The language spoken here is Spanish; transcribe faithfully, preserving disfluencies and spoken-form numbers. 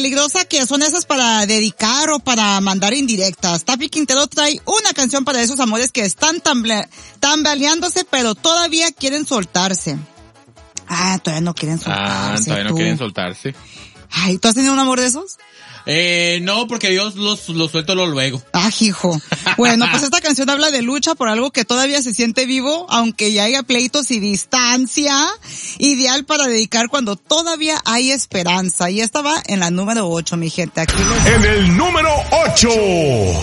peligrosa que son esas para dedicar o para mandar indirectas. Tapi Quintero trae una canción para esos amores que están tamble- tambaleándose, pero todavía quieren soltarse. Ah, todavía no quieren soltarse. Ah, todavía tú. no quieren soltarse. Ay, ¿tú has tenido un amor de esos? Eh, no, porque yo los, los suelto luego. Ah, hijo. Bueno, pues esta canción habla de lucha por algo que todavía se siente vivo, aunque ya haya pleitos y distancia. Ideal para dedicar cuando todavía hay esperanza. Y esta va en la número ocho, mi gente. Aquí les... En el número ocho.